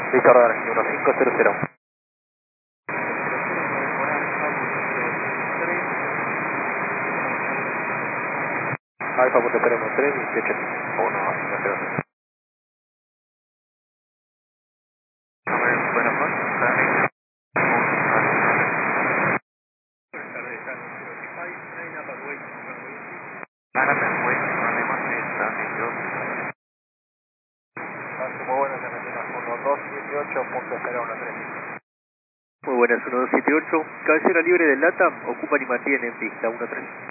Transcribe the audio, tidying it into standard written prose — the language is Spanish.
Listo, radar, 1500. Alfa, punto 3, 18. 1, 0. Muy buenas, Argentina 1218.013. Muy buenas, 1278. Cabecera libre del LATAM, ocupan y mantienen pista 13.